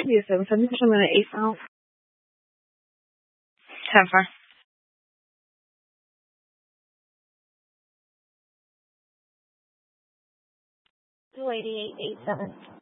Yes, 770 for some 8 pounds. 10 for. 288.87.